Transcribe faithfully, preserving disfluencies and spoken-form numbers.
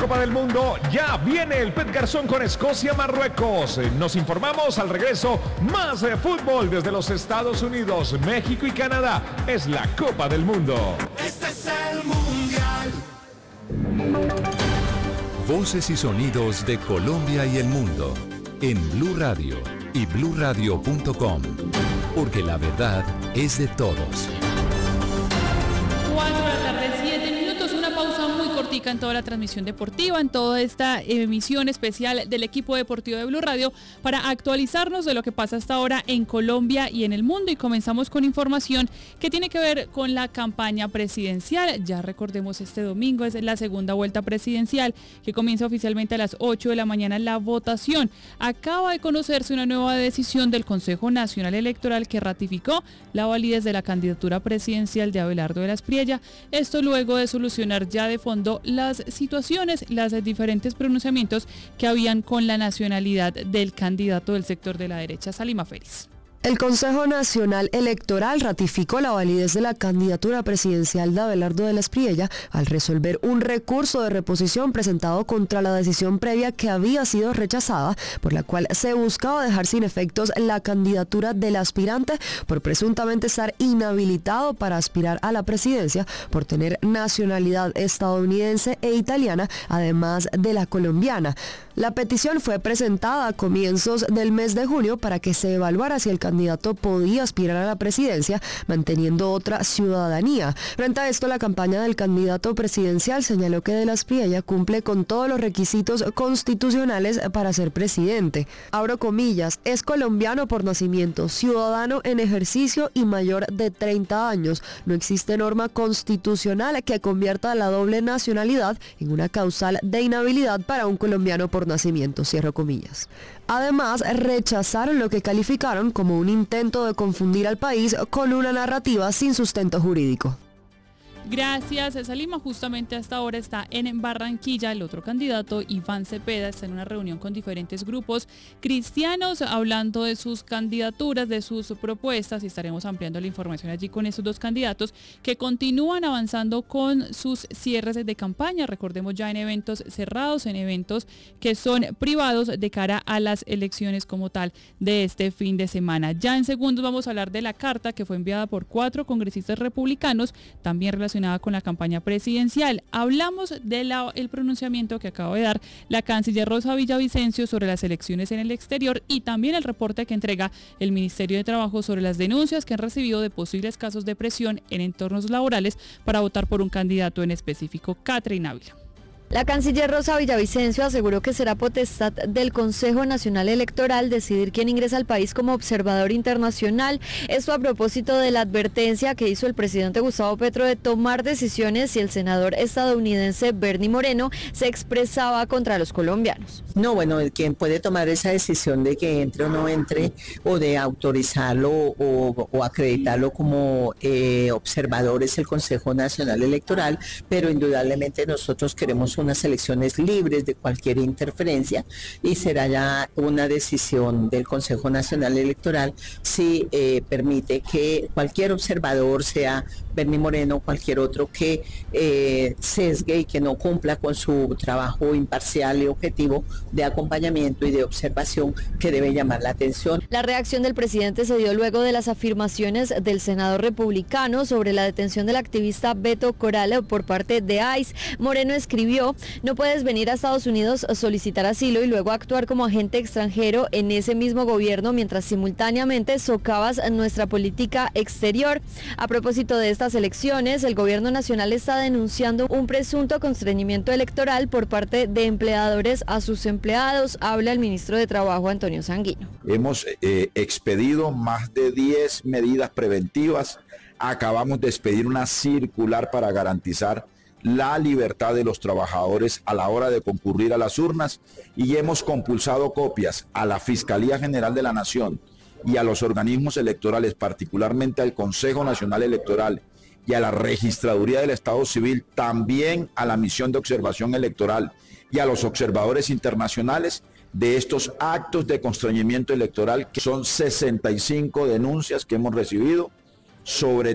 Copa del Mundo, ya viene el Pet Garzón con Escocia, Marruecos. Nos informamos al regreso, más de fútbol desde los Estados Unidos, México y Canadá. Es la Copa del Mundo. Este es el Mundial. Voces y sonidos de Colombia y el mundo en Blue Radio y blue radio punto com, porque la verdad es de todos. cuatro de la tarde, siete minutos, una pausa muy cortica en toda la transmisión deportiva, en toda esta emisión especial del equipo deportivo de Blue Radio para actualizarnos de lo que pasa hasta ahora en Colombia y en el mundo, y comenzamos con información que tiene que ver con la campaña presidencial. Ya recordemos, este domingo es la segunda vuelta presidencial que comienza oficialmente a las ocho de la mañana la votación. Acaba de conocerse una nueva decisión del Consejo Nacional Electoral que ratificó la validez de la candidatura presidencial de Abelardo de la Espriella. Esto luego de solucionar ya de fondo las situaciones, los diferentes pronunciamientos que habían con la nacionalidad del candidato del sector de la derecha, Salima Félix. El Consejo Nacional Electoral ratificó la validez de la candidatura presidencial de Abelardo de la Espriella al resolver un recurso de reposición presentado contra la decisión previa que había sido rechazada, por la cual se buscaba dejar sin efectos la candidatura del aspirante por presuntamente estar inhabilitado para aspirar a la presidencia por tener nacionalidad estadounidense e italiana, además de la colombiana. La petición fue presentada a comienzos del mes de junio para que se evaluara si el candidato podía aspirar a la presidencia manteniendo otra ciudadanía. Frente a esto, la campaña del candidato presidencial señaló que de la Espriella cumple con todos los requisitos constitucionales para ser presidente. Abro comillas, es colombiano por nacimiento, ciudadano en ejercicio y mayor de treinta años. No existe norma constitucional que convierta la doble nacionalidad en una causal de inhabilidad para un colombiano por nacimiento, cierro comillas. Además, rechazaron lo que calificaron como un intento de confundir al país con una narrativa sin sustento jurídico. Gracias, Salima. Justamente hasta ahora está en Barranquilla el otro candidato, Iván Cepeda, está en una reunión con diferentes grupos cristianos hablando de sus candidaturas, de sus propuestas, y estaremos ampliando la información allí con esos dos candidatos que continúan avanzando con sus cierres de campaña. Recordemos, ya en eventos cerrados, en eventos que son privados de cara a las elecciones como tal de este fin de semana. Ya en segundos vamos a hablar de la carta que fue enviada por cuatro congresistas republicanos, también relacionada con la campaña presidencial. Hablamos del pronunciamiento que acaba de dar la canciller Rosa Villavicencio sobre las elecciones en el exterior y también el reporte que entrega el Ministerio de Trabajo sobre las denuncias que han recibido de posibles casos de presión en entornos laborales para votar por un candidato en específico. Catherine Ávila. La canciller Rosa Villavicencio aseguró que será potestad del Consejo Nacional Electoral decidir quién ingresa al país como observador internacional. Esto a propósito de la advertencia que hizo el presidente Gustavo Petro de tomar decisiones si el senador estadounidense Bernie Moreno se expresaba contra los colombianos. No, bueno, quien puede tomar esa decisión de que entre o no entre, o de autorizarlo o, o acreditarlo como eh, observador, es el Consejo Nacional Electoral, pero indudablemente nosotros queremos unas elecciones libres de cualquier interferencia y será ya una decisión del Consejo Nacional Electoral si eh, permite que cualquier observador, sea Bernie Moreno o cualquier otro, que eh, sesgue y que no cumpla con su trabajo imparcial y objetivo de acompañamiento y de observación que debe llamar la atención. La reacción del presidente se dio luego de las afirmaciones del senador republicano sobre la detención del activista Beto Corral por parte de ICE. Moreno escribió: no puedes venir a Estados Unidos a solicitar asilo y luego actuar como agente extranjero en ese mismo gobierno mientras simultáneamente socavas nuestra política exterior. A propósito de estas elecciones, el gobierno nacional está denunciando un presunto constreñimiento electoral por parte de empleadores a sus empleados. Habla el ministro de Trabajo, Antonio Sanguino. Hemos eh, expedido más de diez medidas preventivas. Acabamos de expedir una circular para garantizar la libertad de los trabajadores a la hora de concurrir a las urnas, y hemos compulsado copias a la Fiscalía General de la Nación y a los organismos electorales, particularmente al Consejo Nacional Electoral y a la Registraduría del Estado Civil, también a la Misión de Observación Electoral y a los observadores internacionales, de estos actos de constreñimiento electoral, que son sesenta y cinco denuncias que hemos recibido sobre